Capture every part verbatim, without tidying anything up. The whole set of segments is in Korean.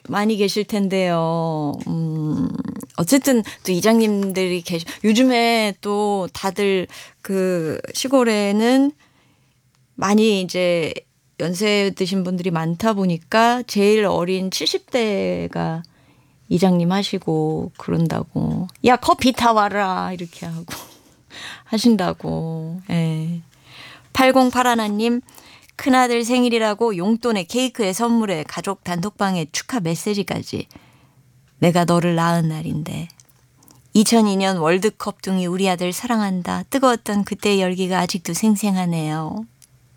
많이 계실 텐데요. 음, 어쨌든 또 이장님들이 계시, 요즘에 또 다들 그 시골에는 많이 이제 연세 드신 분들이 많다 보니까 제일 어린 칠십 대가 이장님 하시고 그런다고. 야, 커피 타와라. 이렇게 하고 하신다고. 예. 팔공팔일 님, 큰아들 생일이라고 용돈에 케이크에 선물에 가족 단톡방에 축하 메시지까지. 내가 너를 낳은 날인데. 이천이 년 월드컵 둥이 우리 아들 사랑한다. 뜨거웠던 그때의 열기가 아직도 생생하네요.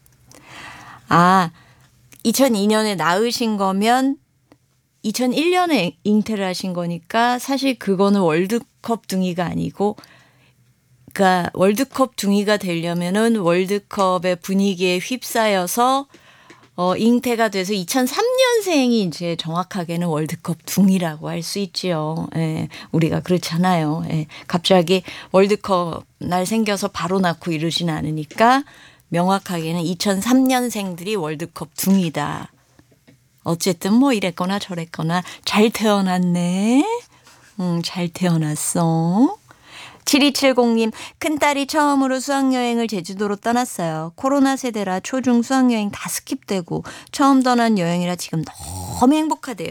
아, 이천이 년에 낳으신 거면 이천일 년에 잉태를 하신 거니까 사실 그거는 월드컵 둥이가 아니고, 그러니까 월드컵 둥이가 되려면은 월드컵의 분위기에 휩싸여서 어, 잉태가 돼서 이천삼 년생이 이제 정확하게는 월드컵 둥이라고 할 수 있지요. 예, 우리가 그렇잖아요. 예, 갑자기 월드컵 날 생겨서 바로 낳고 이러진 않으니까 명확하게는 이천삼 년생들이 월드컵 둥이다. 어쨌든 뭐 이랬거나 저랬거나 잘 태어났네. 음, 잘 태어났어. 칠이칠공 님, 큰딸이 처음으로 수학여행을 제주도로 떠났어요. 코로나 세대라 초중 수학여행 다 스킵되고 처음 떠난 여행이라 지금 너무 행복하대요.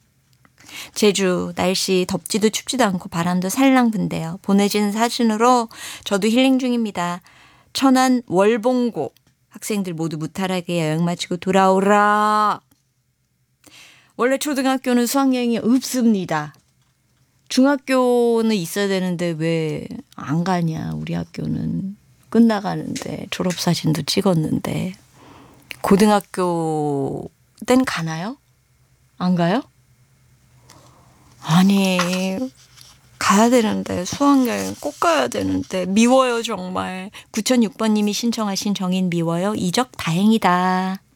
제주 날씨 덥지도 춥지도 않고 바람도 살랑 분대요. 보내진 사진으로 저도 힐링 중입니다. 천안 월봉고 학생들 모두 무탈하게 여행 마치고 돌아오라. 원래 초등학교는 수학여행이 없습니다. 중학교는 있어야 되는데 왜 안 가냐. 우리 학교는 끝나가는데 졸업사진도 찍었는데. 고등학교 땐 가나요? 안 가요? 아니 가야 되는데 수학여행 꼭 가야 되는데 미워요 정말. 구천육 번님이 신청하신 정인 미워요. 이적 다행이다.